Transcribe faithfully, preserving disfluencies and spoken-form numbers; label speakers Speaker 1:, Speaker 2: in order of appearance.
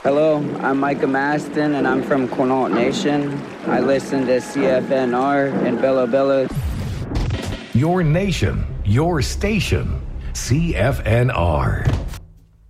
Speaker 1: Hello, I'm Micah Maston, and I'm from Quinault Nation. I listen to C F N R in Bello Bello.
Speaker 2: Your nation, your station, C F N R.